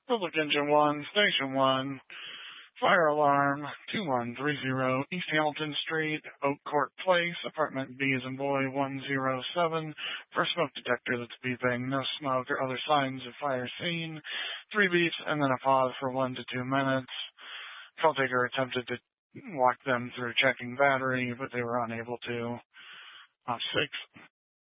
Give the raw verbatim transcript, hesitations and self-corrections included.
Public Engine one, Station one, fire alarm, two one three zero, East Hamilton Street, Oak Court Place, apartment B as in boy, one zero seven, for smoke detector that's beeping, no smoke or other signs of fire seen, three beeps, and then a pause for one to two minutes. Call taker attempted to walk them through checking battery, but they were unable to. Uh, six.